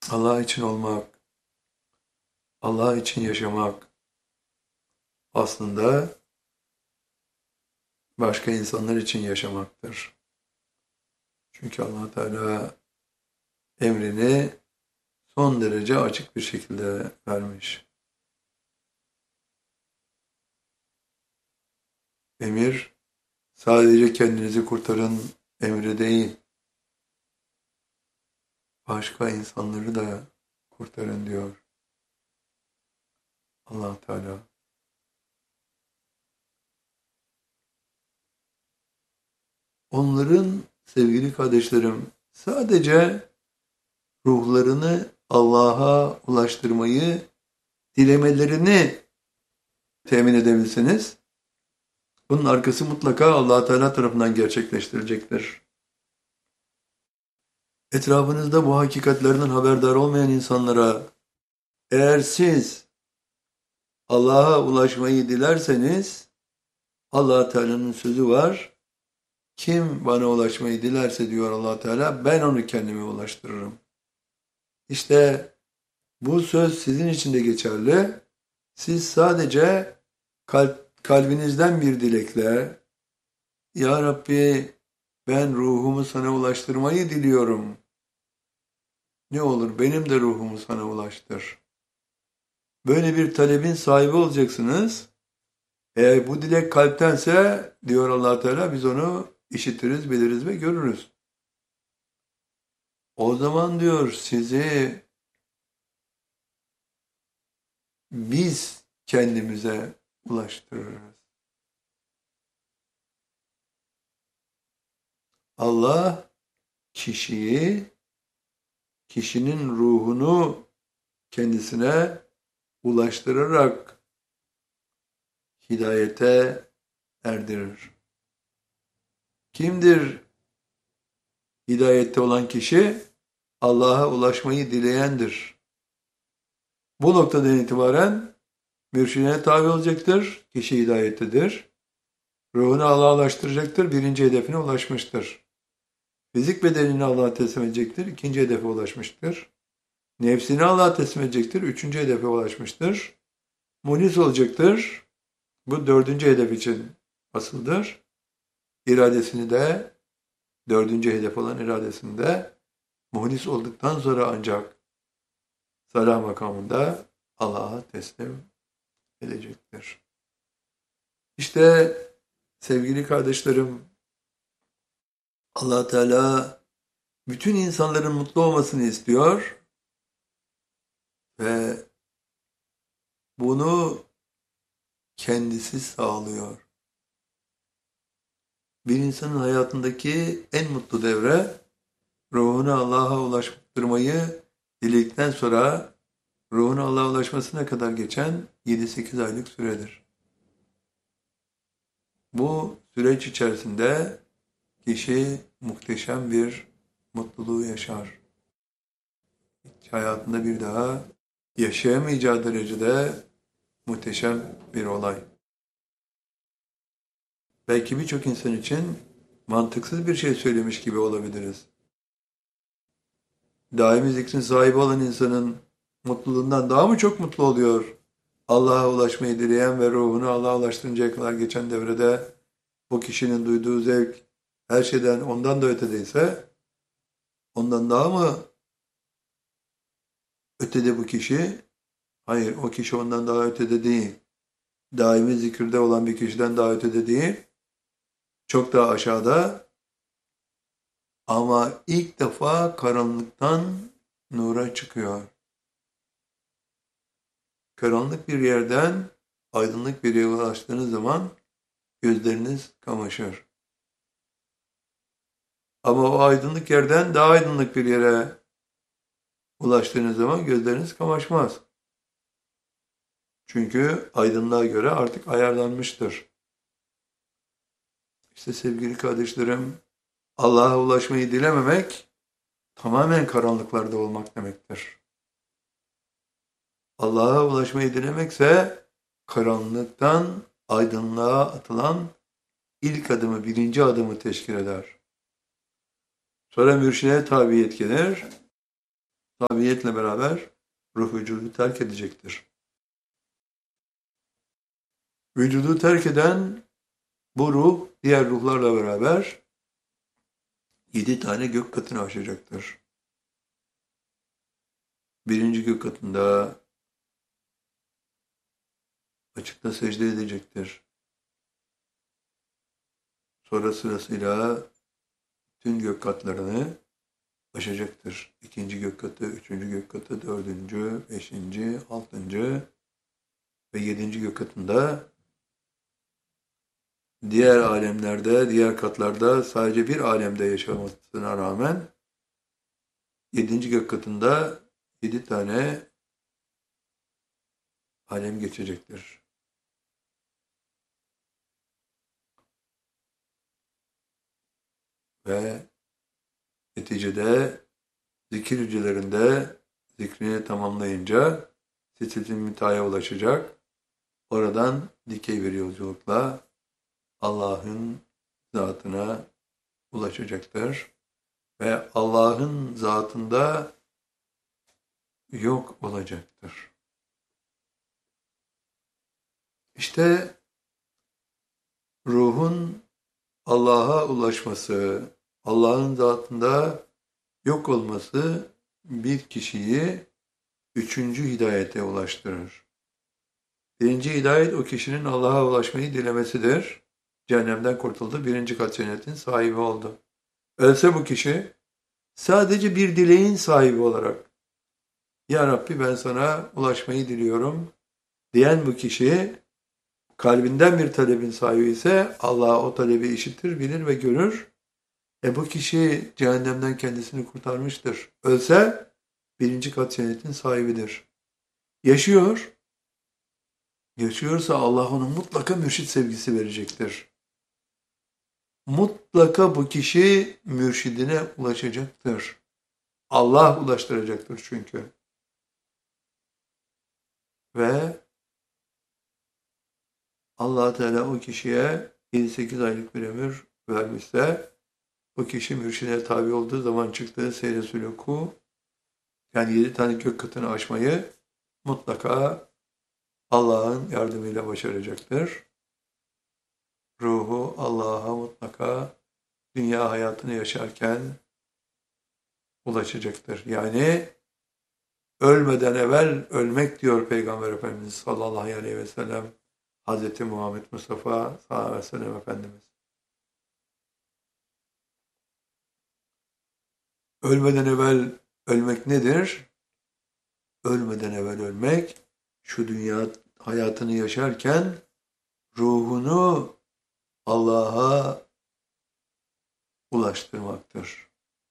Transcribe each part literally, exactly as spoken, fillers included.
Allah için olmak, Allah için yaşamak aslında başka insanlar için yaşamaktır. Çünkü Allah Teala emrini son derece açık bir şekilde vermiş. Emir sadece kendinizi kurtarın emri değil, başka insanları da kurtarın diyor Allah Teala. Onların sevgili kardeşlerim sadece ruhlarını Allah'a ulaştırmayı dilemelerini temin edebilirsiniz. Bunun arkası mutlaka Allah Teala tarafından gerçekleştirilecektir. Etrafınızda bu hakikatlerden haberdar olmayan insanlara eğer siz Allah'a ulaşmayı dilerseniz Allah Teala'nın sözü var. Kim bana ulaşmayı dilerse diyor Allah Teala ben onu kendime ulaştırırım. İşte bu söz sizin için de geçerli. Siz sadece kalp, kalbinizden bir dilekle Ya Rabbi ben ruhumu sana ulaştırmayı diliyorum. Ne olur benim de ruhumu sana ulaştır. Böyle bir talebin sahibi olacaksınız. Eğer bu dilek kalptense diyor Allah Teala biz onu işitiriz, biliriz ve görürüz. O zaman diyor sizi biz kendimize ulaştırırız. Allah kişiyi, kişinin ruhunu kendisine ulaştırarak hidayete erdirir. Kimdir hidayette olan kişi? Allah'a ulaşmayı dileyendir. Bu noktadan itibaren mürşidine tabi olacaktır. Kişi hidayettedir. Ruhunu Allah'a ulaştıracaktır. Birinci hedefine ulaşmıştır. Fizik bedenini Allah'a teslim edecektir. İkinci hedefe ulaşmıştır. Nefsini Allah'a teslim edecektir. Üçüncü hedefe ulaşmıştır. Munis olacaktır. Bu dördüncü hedef için asıldır. İradesini de dördüncü hedef olan iradesini de muhlis olduktan sonra ancak salah makamında Allah'a teslim edecektir. İşte sevgili kardeşlerim Allah Teala bütün insanların mutlu olmasını istiyor ve bunu kendisi sağlıyor. Bir insanın hayatındaki en mutlu devre ruhunu Allah'a ulaştırmayı diledikten sonra ruhunu Allah'a ulaşmasına kadar geçen yedi sekiz aylık süredir. Bu süreç içerisinde kişi muhteşem bir mutluluğu yaşar. Hiç hayatında bir daha yaşayamayacağı derecede muhteşem bir olay. Belki birçok insan için mantıksız bir şey söylemiş gibi olabiliriz. Daimi zikrin sahibi olan insanın mutluluğundan daha mı çok mutlu oluyor? Allah'a ulaşmayı dileyen ve ruhunu Allah'a ulaştırıncaya kadar geçen devrede bu kişinin duyduğu zevk her şeyden ondan da ötedeyse ondan daha mı ötede bu kişi? Hayır, o kişi ondan daha ötede değil. Daimi zikirde olan bir kişiden daha ötede değil. Çok daha aşağıda. Ama ilk defa karanlıktan nura çıkıyor. Karanlık bir yerden aydınlık bir yere ulaştığınız zaman gözleriniz kamaşır. Ama o aydınlık yerden daha aydınlık bir yere ulaştığınız zaman gözleriniz kamaşmaz. Çünkü aydınlığa göre artık ayarlanmıştır. İşte sevgili kardeşlerim, Allah'a ulaşmayı dilememek tamamen karanlıklarda olmak demektir. Allah'a ulaşmayı dilemekse karanlıktan aydınlığa atılan ilk adımı, birinci adımı teşkil eder. Sonra mürşide tabiyet gelir. tabiiyetle beraber ruh vücudu terk edecektir. Vücudu terk eden bu ruh diğer ruhlarla beraber yedi tane gök katını aşacaktır. Birinci gök katında açıkta secde edecektir. Sonra sırasıyla tüm gök katlarını aşacaktır. İkinci gök katı, üçüncü gök katı, dördüncü, beşinci, altıncı ve yedinci gök katında diğer alemlerde, diğer katlarda sadece bir alemde yaşamasına rağmen yedinci gök katında yedi tane alem geçecektir. Ve neticede zikir hücrelerinde zikrini tamamlayınca sidratil müntehaya ulaşacak. Oradan dikey bir yolculukla Allah'ın zatına ulaşacaktır. Ve Allah'ın zatında yok olacaktır. İşte ruhun Allah'a ulaşması, Allah'ın zatında yok olması bir kişiyi üçüncü hidayete ulaştırır. Birinci hidayet o kişinin Allah'a ulaşmayı dilemesidir. Cehennemden kurtuldu, birinci kat cennetin sahibi oldu. Ölse bu kişi sadece bir dileğin sahibi olarak Ya Rabbi ben sana ulaşmayı diliyorum diyen bu kişi kalbinden bir talebin sahibi ise Allah o talebi işitir, bilir ve görür. E bu kişi cehennemden kendisini kurtarmıştır. Ölse birinci kat cennetin sahibidir. Yaşıyor. Yaşıyorsa Allah ona mutlaka mürşit sevgisi verecektir. Mutlaka bu kişi mürşidine ulaşacaktır. Allah ulaştıracaktır çünkü. Ve Allah Teala o kişiye yedi sekiz aylık bir ömür vermişse o kişi mürşide tabi olduğu zaman çıktığı seyre sülûku yani yedi tane gök katını aşmayı mutlaka Allah'ın yardımıyla başaracaktır. Ruhu Allah'a mutlaka dünya hayatını yaşarken ulaşacaktır. Yani ölmeden evvel ölmek diyor Peygamber Efendimiz sallallahu aleyhi ve sellem Hazreti Muhammed Mustafa sallallahu aleyhi ve sellem Efendimiz. Ölmeden evvel ölmek nedir? Ölmeden evvel ölmek, şu dünya hayatını yaşarken ruhunu Allah'a ulaştırmaktır.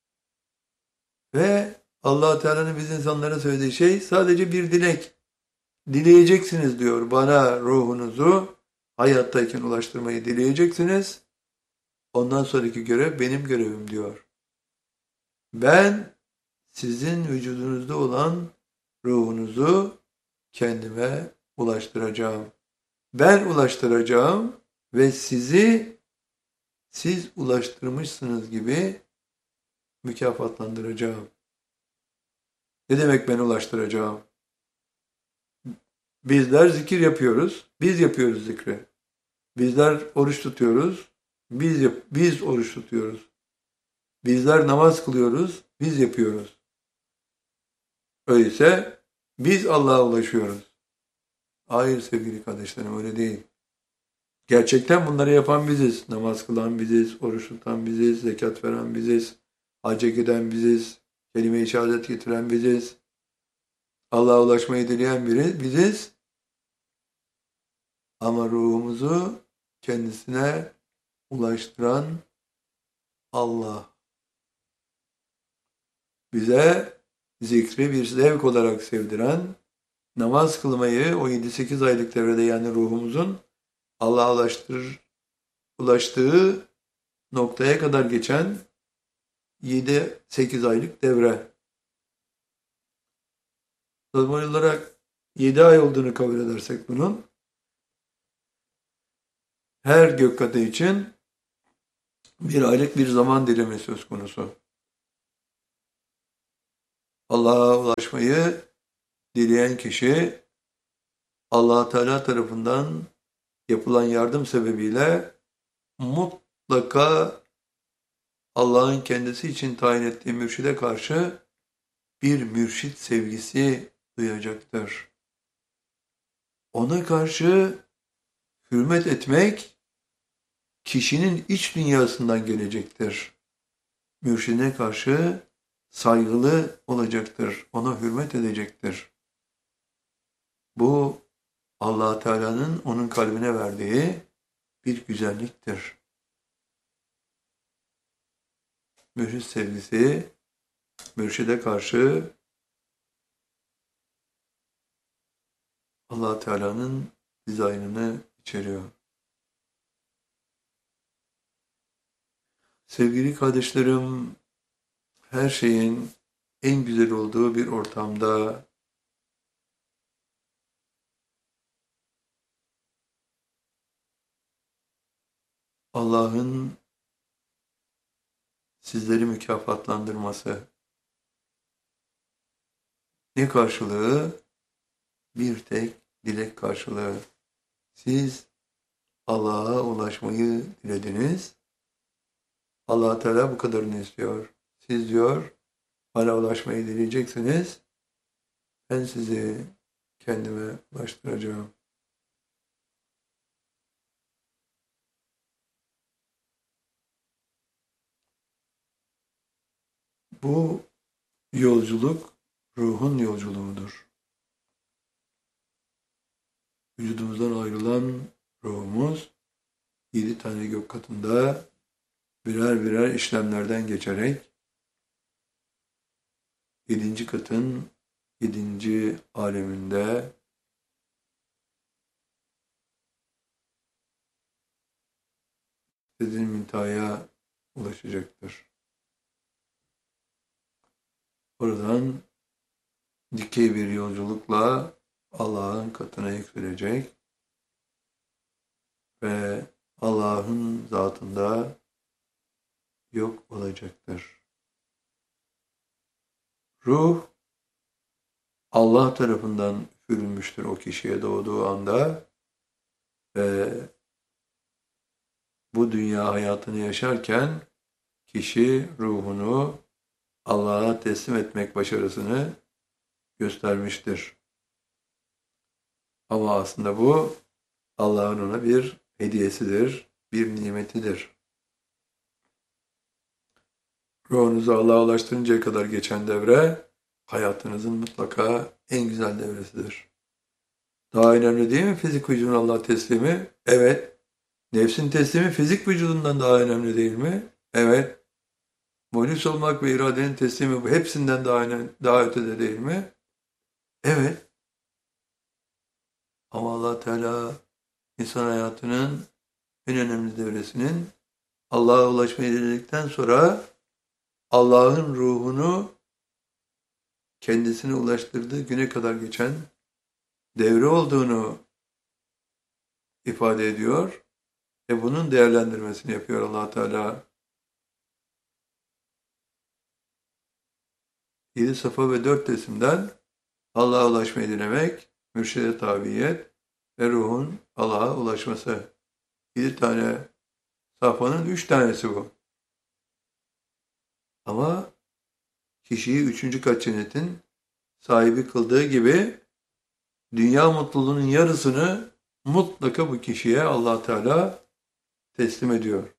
Ve Allah Teala'nın biz insanlara söylediği şey sadece bir dilek. Dileyeceksiniz diyor bana ruhunuzu hayattayken ulaştırmayı dileyeceksiniz. Ondan sonraki görev benim görevim diyor. Ben sizin vücudunuzda olan ruhunuzu kendime ulaştıracağım. Ben ulaştıracağım ve sizi siz ulaştırmışsınız gibi mükafatlandıracağım. Ne demek ben ulaştıracağım? Bizler zikir yapıyoruz, biz yapıyoruz zikri. Bizler oruç tutuyoruz, biz yap biz oruç tutuyoruz. Bizler namaz kılıyoruz, biz yapıyoruz. Öyleyse biz Allah'a ulaşıyoruz. Hayır sevgili kardeşlerim öyle değil. Gerçekten bunları yapan biziz. Namaz kılan biziz, oruç tutan biziz, zekat veren biziz, hacca giden biziz, kelime-i şehadet getiren biziz. Allah'a ulaşmayı dileyen biri biziz. Ama ruhumuzu kendisine ulaştıran Allah. Bize zikri bir zevk olarak sevdiren, namaz kılmayı o yedi sekiz aylık devrede yani ruhumuzun Allah'a ulaştırır, ulaştığı noktaya kadar geçen yedi sekiz aylık devre. Normal olarak yedi ay olduğunu kabul edersek bunun, her gök katı için bir aylık bir zaman dilimi söz konusu. Allah'a ulaşmayı dileyen kişi Allah Teala tarafından yapılan yardım sebebiyle mutlaka Allah'ın kendisi için tayin ettiği mürşide karşı bir mürşit sevgisi duyacaktır. Ona karşı hürmet etmek kişinin iç dünyasından gelecektir. Mürşidine karşı saygılı olacaktır, ona hürmet edecektir. Bu Allah Teala'nın onun kalbine verdiği bir güzelliktir. Mürşid sevgisi, mürşide karşı Allah Teala'nın dizaynını içeriyor. Sevgili kardeşlerim, her şeyin en güzel olduğu bir ortamda Allah'ın sizleri mükafatlandırması. Ne karşılığı? Bir tek dilek karşılığı. Siz Allah'a ulaşmayı dilediniz. Allah Teala bu kadarını istiyor. Siz diyor, bana ulaşmayı dileyeceksiniz. Ben sizi kendime ulaştıracağım. Bu yolculuk ruhun yolculuğudur. Vücudumuzdan ayrılan ruhumuz yedi tane gök katında birer birer işlemlerden geçerek yedinci katın yedinci aleminde Sidr-i Münteha'ya ulaşacaktır. Oradan dikey bir yolculukla Allah'ın katına yükselecek ve Allah'ın zatında yok olacaktır. Ruh Allah tarafından üfürülmüştür o kişiye doğduğu anda ve bu dünya hayatını yaşarken kişi ruhunu Allah'a teslim etmek başarısını göstermiştir. Ama aslında bu Allah'ın ona bir hediyesidir, bir nimetidir. Ruhunuzu Allah'a ulaştırıncaya kadar geçen devre hayatınızın mutlaka en güzel devresidir. Daha önemli değil mi fizik vücudun Allah'a teslimi? Evet. Nefsin teslimi fizik vücudundan daha önemli değil mi? Evet. Muhlis olmak ve iradenin teslimi bu hepsinden daha önemli, daha ötede değil mi? Evet. Ama Allah Teala insan hayatının en önemli devresinin Allah'a ulaşmayı diledikten sonra Allah'ın ruhunu kendisine ulaştırdığı güne kadar geçen devre olduğunu ifade ediyor ve bunun değerlendirmesini yapıyor Allah Teala. Yedi safa ve dört resimden Allah'a ulaşmayı dilemek, mürşide tabiyet ve ruhun Allah'a ulaşması. Yedi tane safhanın üç tanesi bu. Ama kişiyi üçüncü kat cennetin sahibi kıldığı gibi dünya mutluluğunun yarısını mutlaka bu kişiye Allah Teala teslim ediyor.